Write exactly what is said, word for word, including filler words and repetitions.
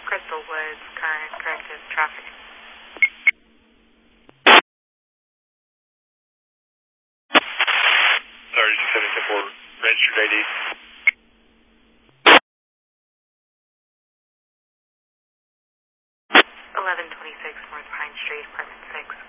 Crystal Woods, current corrective traffic. thirty-six seventy-four, registered A D. eleven twenty-six North Pine Street, apartment six.